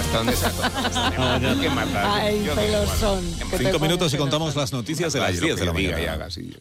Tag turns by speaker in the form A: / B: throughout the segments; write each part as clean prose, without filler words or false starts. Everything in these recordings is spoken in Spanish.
A: ¿Hasta dónde saco? ¿Qué más da?
B: Ay, pelosón.
C: 5 minutos y contamos las noticias de las 10 de la mañana.
A: Y haga, sí.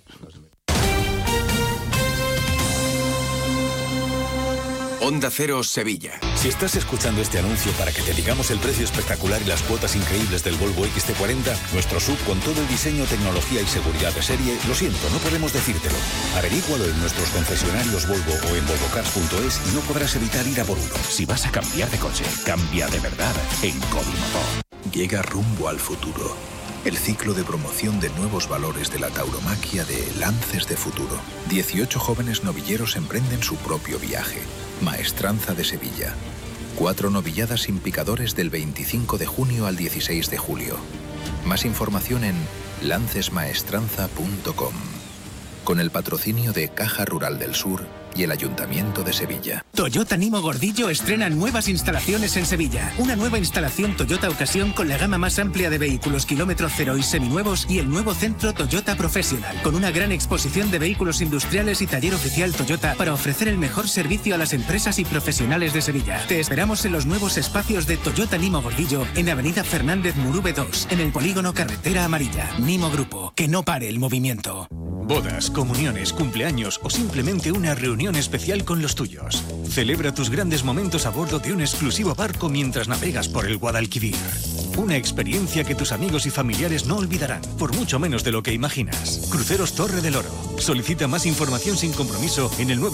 D: Onda Cero, Sevilla.
E: Si estás escuchando este anuncio para que te digamos el precio espectacular y las cuotas increíbles del Volvo XC40, nuestro SUV con todo el diseño, tecnología y seguridad de serie, lo siento, no podemos decírtelo. Averígualo en nuestros concesionarios Volvo o en volvocars.es y no podrás evitar ir a por uno.
F: Si vas a cambiar de coche, cambia de verdad en Codimotor.
G: Llega Rumbo al Futuro. El ciclo de promoción de nuevos valores de la tauromaquia de Lances de Futuro. 18 jóvenes novilleros emprenden su propio viaje. Maestranza de Sevilla. 4 novilladas sin picadores del 25 de junio al 16 de julio. Más información en lancesmaestranza.com. Con el patrocinio de Caja Rural del Sur y el Ayuntamiento de Sevilla.
H: Toyota Nimo Gordillo estrena nuevas instalaciones en Sevilla. Una nueva instalación Toyota Ocasión con la gama más amplia de vehículos kilómetro cero y seminuevos y el nuevo centro Toyota Professional, con una gran exposición de vehículos industriales y taller oficial Toyota para ofrecer el mejor servicio a las empresas y profesionales de Sevilla. Te esperamos en los nuevos espacios de Toyota Nimo Gordillo en Avenida Fernández Murube 2, en el polígono Carretera Amarilla. Nimo Grupo, que no pare el movimiento.
I: Bodas, comuniones, cumpleaños o simplemente una reunión especial con los tuyos. Celebra tus grandes momentos a bordo de un exclusivo barco mientras navegas por el Guadalquivir. Una experiencia que tus amigos y familiares no olvidarán, por mucho menos de lo que imaginas. Cruceros Torre del Oro. Solicita más información sin compromiso en el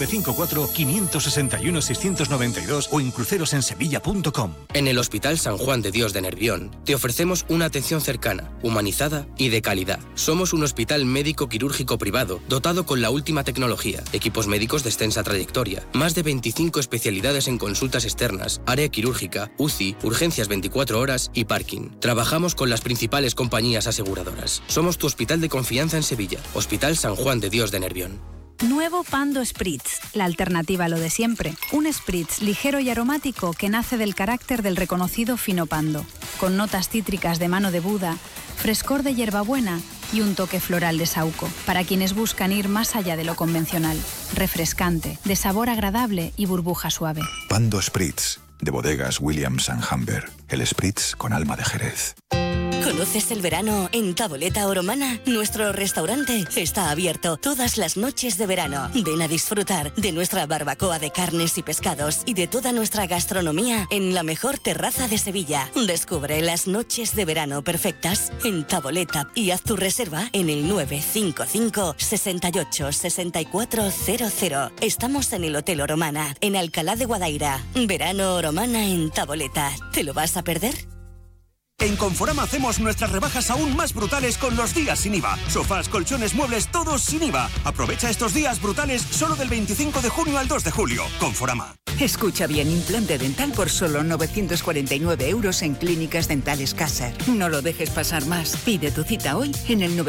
I: 954-561-692 o en crucerosensevilla.com.
J: En el Hospital San Juan de Dios de Nervión te ofrecemos una atención cercana, humanizada y de calidad. Somos un hospital médico quirúrgico privado, dotado con la última tecnología, equipos médicos de extensa trayectoria, más de 25 especialidades en consultas externas, área quirúrgica, UCI, urgencias 24 horas y parking. Trabajamos con las principales compañías aseguradoras. Somos tu hospital de confianza en Sevilla, Hospital San Juan de Dios de Nervión.
K: Nuevo Pando Spritz, la alternativa a lo de siempre. Un Spritz ligero y aromático que nace del carácter del reconocido fino Pando, con notas cítricas de mano de Buda, frescor de hierbabuena y un toque floral de saúco, para quienes buscan ir más allá de lo convencional. Refrescante, de sabor agradable y burbuja suave.
G: Pando Spritz, de bodegas Williams & Humber. El Spritz con alma de Jerez.
L: ¿Conoces el verano en Taboleta Oromana? Nuestro restaurante está abierto todas las noches de verano. Ven a disfrutar de nuestra barbacoa de carnes y pescados y de toda nuestra gastronomía en la mejor terraza de Sevilla. Descubre las noches de verano perfectas en Taboleta y haz tu reserva en el 955 68 6400. Estamos en el Hotel Oromana, en Alcalá de Guadaira. Verano Oromana en Taboleta. ¿Te lo vas a perder?
M: En Conforama hacemos nuestras rebajas aún más brutales con los días sin IVA. Sofás, colchones, muebles, todos sin IVA. Aprovecha estos días brutales solo del 25 de junio al 2 de julio. Conforama.
N: Escucha bien, implante dental por solo 949 euros en Clínicas Dentales Caser. No lo dejes pasar más. Pide tu cita hoy en el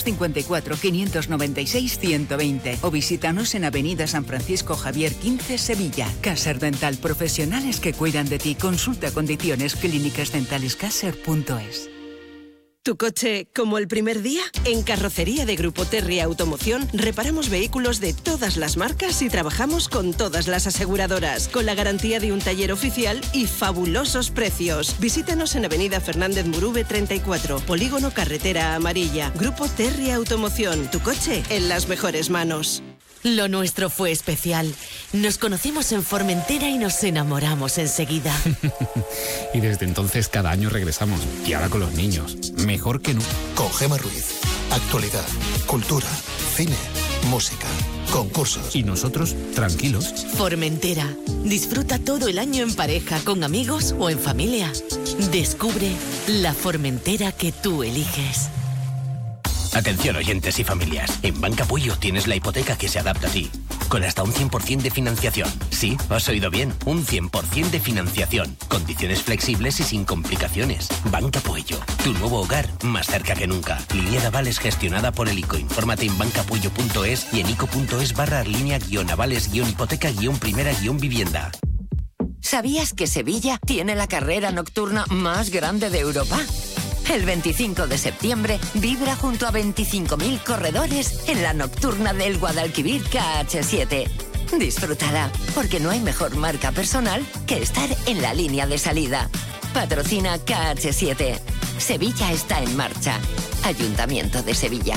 N: 954-596-120 o visítanos en Avenida San Francisco Javier 15, Sevilla. Caser Dental, profesionales que cuidan de ti. Consulta condiciones. clínicasdentalescaser.es.
O: ¿Tu coche como el primer día? En Carrocería de Grupo Terry Automoción reparamos vehículos de todas las marcas y trabajamos con todas las aseguradoras, con la garantía de un taller oficial y fabulosos precios. Visítanos en Avenida Fernández Murube 34, Polígono Carretera Amarilla. Grupo Terry Automoción, tu coche en las mejores manos.
P: Lo nuestro fue especial. Nos conocimos en Formentera y nos enamoramos enseguida.
Q: Y desde entonces cada año regresamos. Y ahora con los niños. Mejor que nunca.
R: Con Gema Ruiz. Actualidad, cultura, cine, música, concursos.
Q: Y nosotros, tranquilos.
P: Formentera. Disfruta todo el año en pareja, con amigos o en familia. Descubre la Formentera que tú eliges.
F: Atención oyentes y familias, en Banca Puyo tienes la hipoteca que se adapta a ti, con hasta un 100% de financiación. Sí, has oído bien, un 100% de financiación, condiciones flexibles y sin complicaciones. Banca Puyo, tu nuevo hogar más cerca que nunca. Línea de avales gestionada por el ICO. Infórmate en bancapuyo.es y en ico.es/línea-avales-hipoteca-primera-vivienda.
S: ¿Sabías que Sevilla tiene la carrera nocturna más grande de Europa? El 25 de septiembre vibra junto a 25.000 corredores en la nocturna del Guadalquivir KH7. Disfrútala, porque no hay mejor marca personal que estar en la línea de salida. Patrocina KH7. Sevilla está en marcha. Ayuntamiento de Sevilla.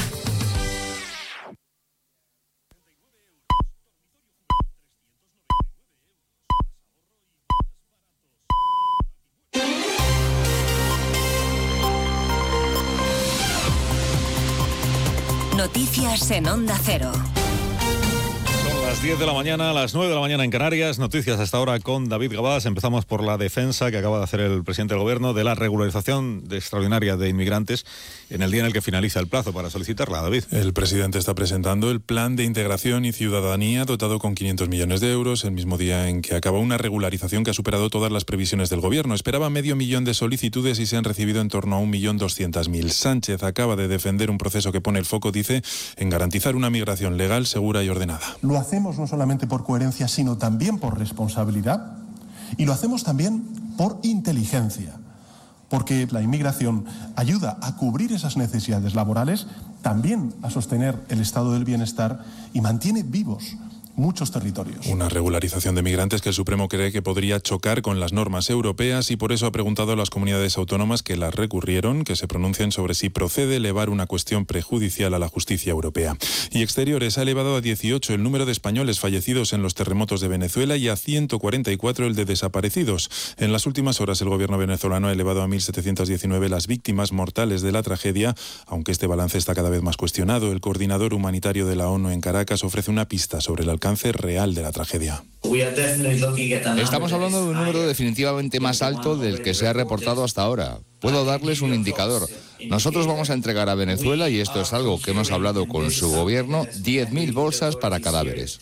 L: Noticias en Onda Cero.
C: Son las 10 de la mañana, las 9 de la mañana en Canarias. Noticias hasta ahora con David Gabás. Empezamos por la defensa que acaba de hacer el presidente del Gobierno de la regularización extraordinaria de inmigrantes en el día en el que finaliza el plazo para solicitarla. David.
B: El presidente está presentando el Plan de Integración y Ciudadanía dotado con 500 millones de euros, el mismo día en que acaba una regularización que ha superado todas las previsiones del Gobierno. Esperaba 500.000 de solicitudes y se han recibido en torno a 1.200.000. Sánchez acaba de defender un proceso que pone el foco, dice, en garantizar una migración legal, segura y ordenada.
T: Lo hacemos no solamente por coherencia, sino también por responsabilidad, y lo hacemos también por inteligencia, porque la inmigración ayuda a cubrir esas necesidades laborales, también a sostener el estado del bienestar y mantiene vivos muchos territorios.
B: Una regularización de migrantes que el Supremo cree que podría chocar con las normas europeas y por eso ha preguntado a las comunidades autónomas que las recurrieron que se pronuncien sobre si procede elevar una cuestión prejudicial a la justicia europea. Y Exteriores ha elevado a 18 el número de españoles fallecidos en los terremotos de Venezuela y a 144 el de desaparecidos. En las últimas horas el gobierno venezolano ha elevado a 1.719 las víctimas mortales de la tragedia, aunque este balance está cada vez más cuestionado. El coordinador humanitario de la ONU en Caracas ofrece una pista sobre el alcance real de la tragedia.
U: Estamos hablando de un número definitivamente más alto del que se ha reportado hasta ahora. Puedo darles un indicador. Nosotros vamos a entregar a Venezuela, y esto es algo que hemos hablado con su gobierno, 10.000 bolsas para cadáveres.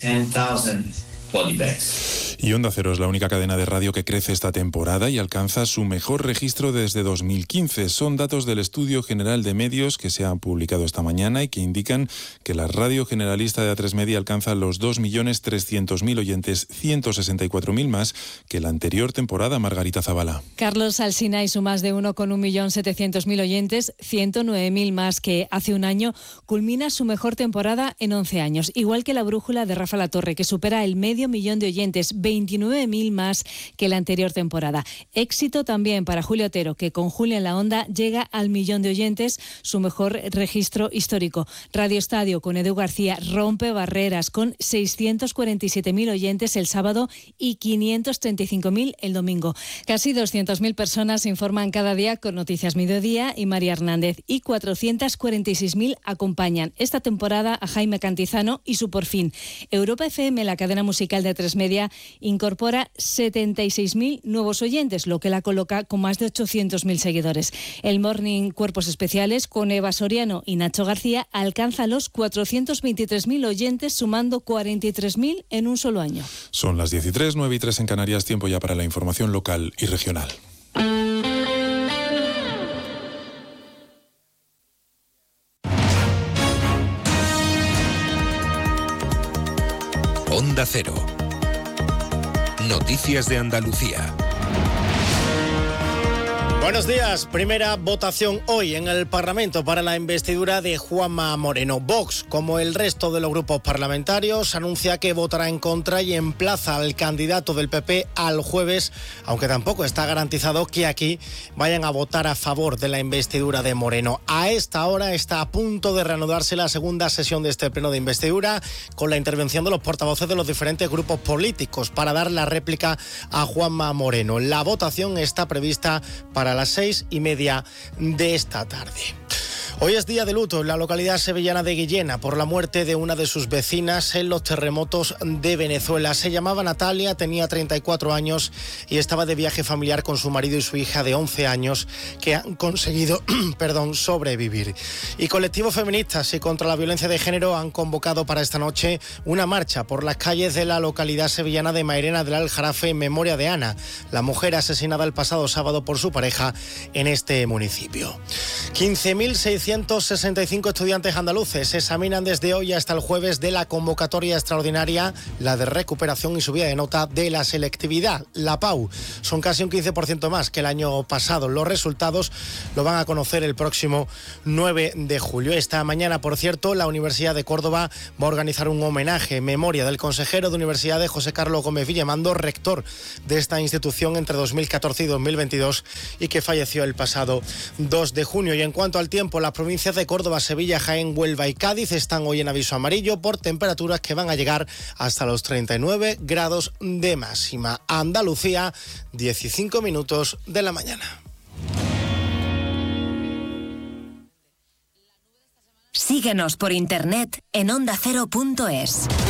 B: Y Onda Cero es la única cadena de radio que crece esta temporada y alcanza su mejor registro desde 2015. Son datos del Estudio General de Medios que se han publicado esta mañana y que indican que la radio generalista de A3 Media alcanza los 2.300.000 oyentes, 164.000 más que la anterior temporada. Margarita Zavala.
V: Carlos Alsina y su más de 1,1.700.000 oyentes, 109.000 más que hace un año, culmina su mejor temporada en 11 años. Igual que La Brújula de Rafa Latorre, que supera el 500.000 de oyentes, 29.000 más que la anterior temporada. Éxito también para Julio Otero, que con Julia en la Onda llega al 1.000.000 de oyentes, su mejor registro histórico. Radio Estadio con Edu García rompe barreras con 647.000 oyentes el sábado y 535.000 el domingo. Casi 200.000 personas informan cada día con Noticias Mediodía y María Hernández, y 446.000 acompañan esta temporada a Jaime Cantizano y su Por Fin. Europa FM, la cadena musical de A3 Media, incorpora 76.000 nuevos oyentes, lo que la coloca con más de 800.000 seguidores. El Morning Cuerpos Especiales con Eva Soriano y Nacho García alcanza los 423.000 oyentes, sumando 43.000 en un solo año.
B: Son las 10:03, 9:03 en Canarias, tiempo ya para la información local y regional.
D: Onda Cero. Noticias de Andalucía.
W: Buenos días. Primera votación hoy en el Parlamento para la investidura de Juanma Moreno. Vox, como el resto de los grupos parlamentarios, anuncia que votará en contra y emplaza al candidato del PP al jueves, aunque tampoco está garantizado que aquí vayan a votar a favor de la investidura de Moreno. A esta hora está a punto de reanudarse la segunda sesión de este pleno de investidura, con la intervención de los portavoces de los diferentes grupos políticos para dar la réplica a Juanma Moreno. La votación está prevista para las 6:30 de esta tarde. Hoy es día de luto en la localidad sevillana de Guillena por la muerte de una de sus vecinas en los terremotos de Venezuela. Se llamaba Natalia, tenía 34 años y estaba de viaje familiar con su marido y su hija de 11 años que han conseguido sobrevivir. Y colectivos feministas y contra la violencia de género han convocado para esta noche una marcha por las calles de la localidad sevillana de Mairena del Aljarafe en memoria de Ana, la mujer asesinada el pasado sábado por su pareja en este municipio. 15.600 965 estudiantes andaluces se examinan desde hoy hasta el jueves de la convocatoria extraordinaria, la de recuperación y subida de nota de la selectividad, la PAU. Son casi un 15% más que el año pasado. Los resultados lo van a conocer el próximo 9 de julio. Esta mañana, por cierto, la Universidad de Córdoba va a organizar un homenaje en memoria del consejero de Universidades José Carlos Gómez Villamando, rector de esta institución entre 2014 y 2022 y que falleció el pasado 2 de junio. Y en cuanto al tiempo, las provincias de Córdoba, Sevilla, Jaén, Huelva y Cádiz están hoy en aviso amarillo por temperaturas que van a llegar hasta los 39 grados de máxima. Andalucía, 15 minutos de la mañana.
A: Síguenos por internet en ondacero.es.